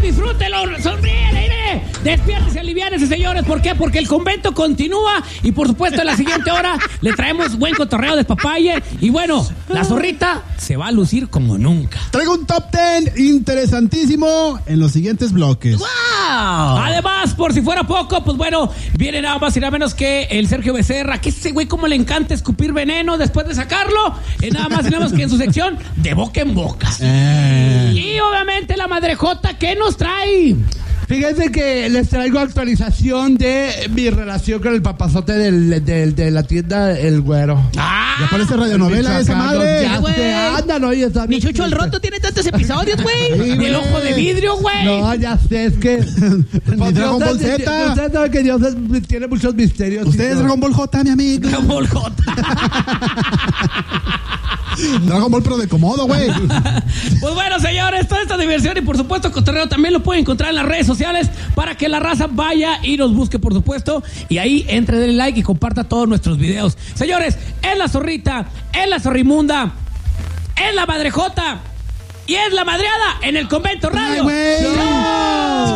disfrútelo, sonríele, despiértese, aliviánese, señores. ¿Por qué? Porque el convento continúa y por supuesto en la siguiente hora le traemos buen cotorreo de papaye. Y bueno, la zorrita se va a lucir como nunca. Traigo un top 10 interesantísimo en los siguientes bloques. ¡Wow! Además, por si fuera poco, pues bueno, viene nada más y nada menos que el Sergio Becerra, que ese güey como le encanta escupir veneno después de sacarlo, nada más y nada menos que en su sección de boca en boca. Y obviamente la madrejota, ¿qué nos trae? Fíjense que les traigo actualización de mi relación con el papazote de la tienda El Güero. Ya parece radionovela esa madre. Ya se andan, oye, está Ni Chucho el Roto tiene tantos episodios, güey. Sí, Ni el ojo de vidrio, güey. No, ya sé, es que Ni Dragon Ball Z. Usted sabe que Dios tiene muchos misterios. Usted es Dragon Ball J, mi amigo. Dragon Ball J. Dragon Ball, pero de comodo, güey. Pues bueno, señores, toda esta diversión y por supuesto cotorreo también lo pueden encontrar en las redes sociales para que la raza vaya y nos busque, por supuesto, y ahí entre, denle like y comparta todos nuestros videos. Señores, es la zorrita, es la zorrimunda, es la madrejota y es la madreada en el Convento Radio. Ay, güey. ¡No!